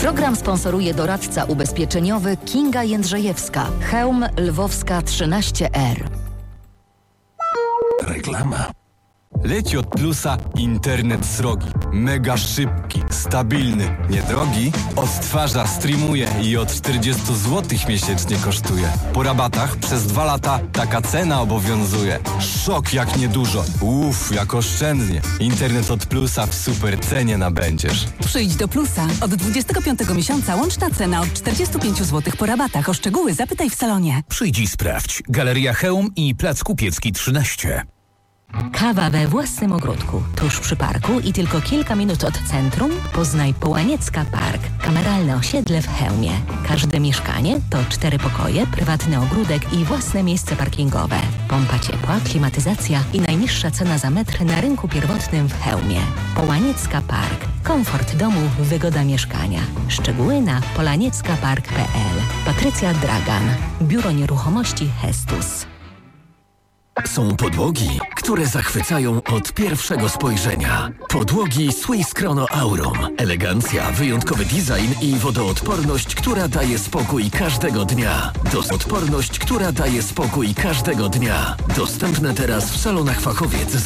Program sponsoruje doradca ubezpieczeniowy Kinga Jędrzejewska. Chełm Lwowska 13R. Reklama. Leci od Plusa internet srogi. Mega szybki, stabilny, niedrogi. Odtwarza, streamuje i od 40 zł miesięcznie kosztuje. Po rabatach przez 2 lata taka cena obowiązuje. Szok jak niedużo. Jak oszczędnie. Internet od Plusa w super cenie nabędziesz. Przyjdź do Plusa. Od 25 miesiąca łączna cena od 45 zł po rabatach. O szczegóły zapytaj w salonie. Przyjdź i sprawdź. Galeria Chełm i Plac Kupiecki 13. Kawa we własnym ogródku, tuż przy parku i tylko kilka minut od centrum? Poznaj Połaniecka Park, kameralne osiedle w Chełmie. Każde mieszkanie to 4 pokoje, prywatny ogródek i własne miejsce parkingowe. Pompa ciepła, klimatyzacja i najniższa cena za metr na rynku pierwotnym w Chełmie. Połaniecka Park. Komfort domu, wygoda mieszkania. Szczegóły na polanieckapark.pl. Patrycja Dragan, Biuro Nieruchomości Hestus. Są podłogi, które zachwycają od pierwszego spojrzenia. Podłogi Swiss Chrono Aurum. Elegancja, wyjątkowy design i wodoodporność, która daje spokój każdego dnia. Odporność, która daje spokój każdego dnia. Dostępne teraz w salonach Fachowiec.